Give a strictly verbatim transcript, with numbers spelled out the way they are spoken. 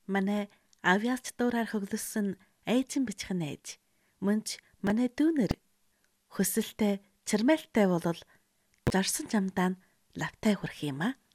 Манай авьяач дуурайр хөглөсөн ээжин бичхэн ээж. Мөн ч манай дүүнэр хөсөлтэй чармайлтай болол жарсан чамдаа нь лавтай хүрх юм а.